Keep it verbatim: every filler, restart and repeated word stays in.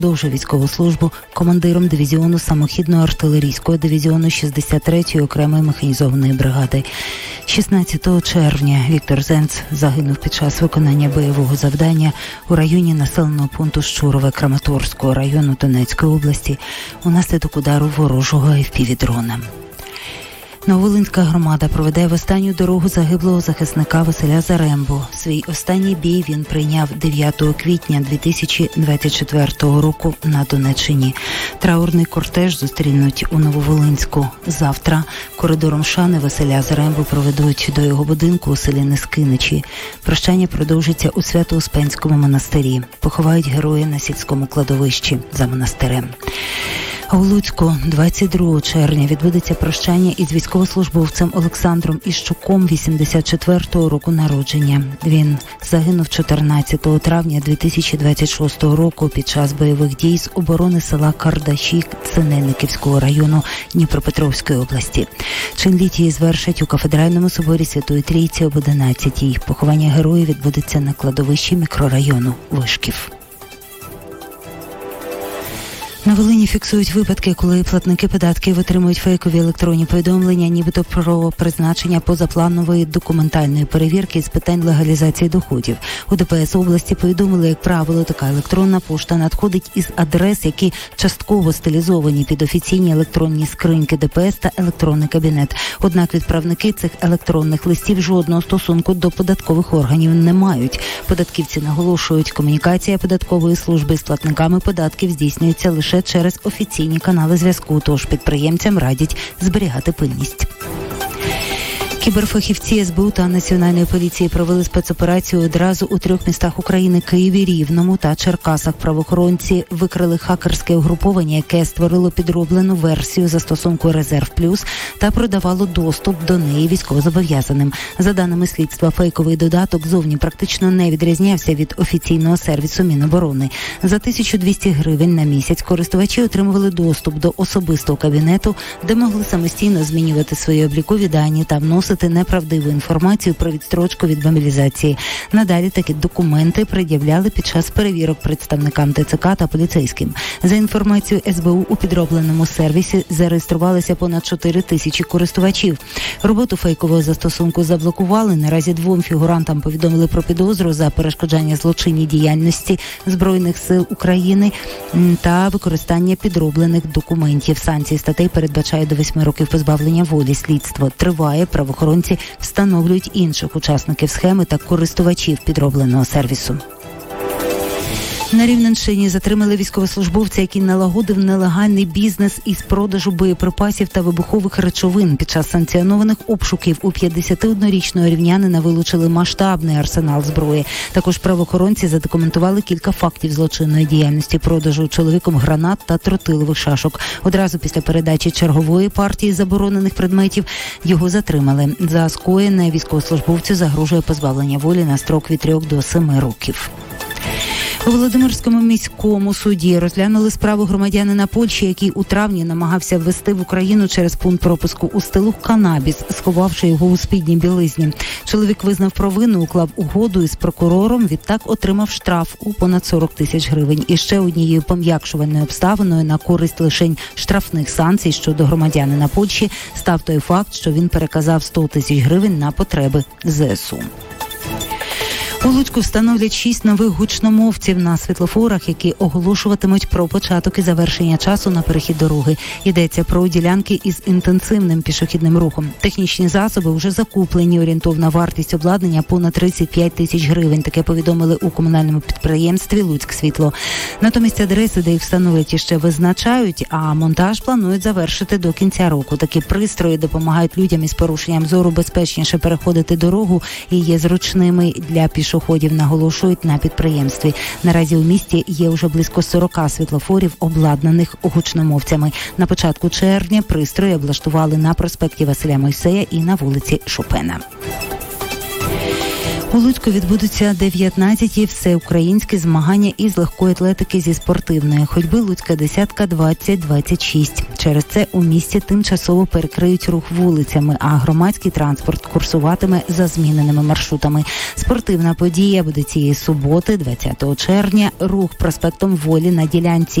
продовжує військову службу командиром дивізіону самохідного артилерійського дивізіону шістдесят третьої окремої механізованої бригади. шістнадцятого червня Віктор Зенц загинув під час виконання бойового завдання у районі населеного пункту Щурове Краматорського району Донецької області унаслідок удару ворожого еф пі ві-дрона. Нововолинська громада проведе в останню дорогу загиблого захисника Василя Зарембу. Свій останній бій він прийняв дев'ятого квітня дві тисячі двадцять четвертого року на Донеччині. Траурний кортеж зустрінуть у Нововолинську. Завтра коридором шани Василя Зарембу проведуть до його будинку у селі Нескиничі. Прощання продовжиться у Свято-Успенському монастирі. Поховають героя на сільському кладовищі за монастирем. А у Луцьку двадцять другого червня відбудеться прощання із військовослужбовцем Олександром Іщуком вісімдесят четвертого року народження. Він загинув чотирнадцятого травня дві тисячі двадцять шостого року під час бойових дій з оборони села Кардаші Синельниківського району Дніпропетровської області. Чин літії звершать у кафедральному соборі Святої Трійці об одинадцятій. Поховання героїв відбудеться на кладовищі мікрорайону Вишків. На Волині фіксують випадки, коли платники податків отримують фейкові електронні повідомлення, нібито про призначення позапланової документальної перевірки з питань легалізації доходів. У де пе ес області повідомили, як правило, така електронна пошта надходить із адрес, які частково стилізовані під офіційні електронні скриньки де пе ес та електронний кабінет. Однак відправники цих електронних листів жодного стосунку до податкових органів не мають. Податківці наголошують, комунікація податкової служби з платниками податків здійснюється лише через офіційні канали зв'язку, тож підприємцям радять зберігати пильність. Кіберфахівці ес бе у та Національної поліції провели спецоперацію одразу у трьох містах України – Києві, Рівному та Черкасах. Правоохоронці викрили хакерське угруповання, яке створило підроблену версію застосунку «Резерв Плюс» та продавало доступ до неї військовозобов'язаним. За даними слідства, фейковий додаток зовні практично не відрізнявся від офіційного сервісу Міноборони. За тисячу двісті гривень на місяць користувачі отримували доступ до особистого кабінету, де могли самостійно змінювати свої облікові дані та вносити неправдиву інформацію про відстрочку від мобілізації. Надалі такі документи пред'являли під час перевірок представникам те це ка та поліцейським. За інформацією ес бе у, у підробленому сервісі зареєструвалися понад чотири тисячі користувачів. Роботу фейкового застосунку заблокували. Наразі двом фігурантам повідомили про підозру за перешкоджання злочинній діяльності Збройних сил України та використання підроблених документів. Санкції статей передбачають до восьми років позбавлення волі. Слідство триває. Правоохоронці встановлюють інших учасників схеми та користувачів підробленого сервісу. На Рівненщині затримали військовослужбовця, який налагодив нелегальний бізнес із продажу боєприпасів та вибухових речовин. Під час санкціонованих обшуків у п'ятдесятиоднорічного рівнянина вилучили масштабний арсенал зброї. Також правоохоронці задокументували кілька фактів злочинної діяльності продажу чоловіком гранат та тротилових шашок. Одразу після передачі чергової партії заборонених предметів його затримали. За скоєне військовослужбовцю загрожує позбавлення волі на строк від трьох до семи років. У Володимирському міському суді розглянули справу громадянина Польщі, який у травні намагався ввести в Україну через пункт пропуску у Стилух канабіс, сховавши його у спідній білизні. Чоловік визнав провину, уклав угоду із прокурором, відтак отримав штраф у понад сорок тисяч гривень. І ще однією пом'якшувальною обставиною на користь лишень штрафних санкцій щодо громадянина Польщі став той факт, що він переказав сто тисяч гривень на потреби зе ес у. У Луцьку встановлять шість нових гучномовців на світлофорах, які оголошуватимуть про початок і завершення часу на перехід дороги. Йдеться про ділянки із інтенсивним пішохідним рухом. Технічні засоби вже закуплені. Орієнтовна вартість обладнання понад тридцять п'ять тисяч гривень. Таке повідомили у комунальному підприємстві «Луцьксвітло». Натомість адреси, де їх встановлять, іще визначають, а монтаж планують завершити до кінця року. Такі пристрої допомагають людям із порушенням зору безпечніше переходити дорогу і є зручними для пішоходів. Пішоходів, наголошують на підприємстві. Наразі у місті є вже близько сорок світлофорів, обладнаних гучномовцями. На початку червня пристрої облаштували на проспекті Василя Мойсея і на вулиці Шопена. У Луцьку відбудуться дев'ятнадцяті всеукраїнські змагання із легкої атлетики зі спортивної ходьби «Луцька десятка двадцять двадцять шість». Через це у місті тимчасово перекриють рух вулицями, а громадський транспорт курсуватиме за зміненими маршрутами. Спортивна подія буде цієї суботи, двадцятого червня. Рух проспектом Волі на ділянці